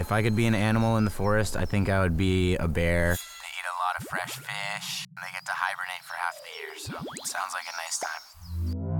If I could be an animal in the forest, I think I would be a bear. They eat a lot of fresh fish, and they get to hibernate for half the year, so it sounds like a nice time.